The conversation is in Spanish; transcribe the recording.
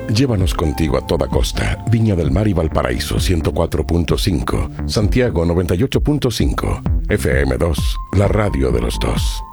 Llévanos contigo a toda costa. Viña del Mar y Valparaíso 104.5, Santiago 98.5, FM2, la radio de los dos.